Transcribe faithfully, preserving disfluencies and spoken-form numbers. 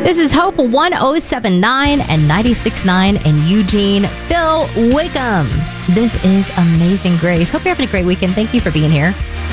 This is Hope one oh seven point nine and ninety-six point nine in Eugene. Phil Wickham. This is Amazing Grace. Hope you're having a great weekend. Thank you for being here.